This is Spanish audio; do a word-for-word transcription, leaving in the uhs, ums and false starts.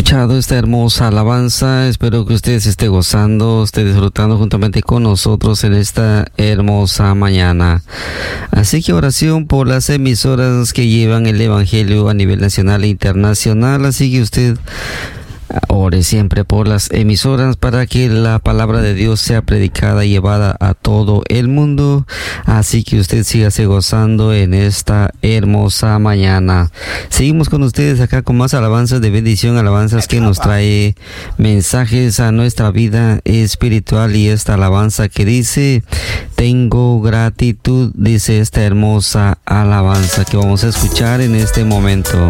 escuchado esta hermosa alabanza. Espero que usted se esté gozando, esté disfrutando juntamente con nosotros en esta hermosa mañana. Así que oración por las emisoras que llevan el Evangelio a nivel nacional e internacional. Así que usted ore siempre por las emisoras para que la palabra de Dios sea predicada y llevada a todo el mundo. Así que usted sígase gozando en esta hermosa mañana. Seguimos con ustedes acá con más alabanzas de bendición, alabanzas que nos trae mensajes a nuestra vida espiritual. Y esta alabanza que dice: tengo gratitud, dice esta hermosa alabanza que vamos a escuchar en este momento.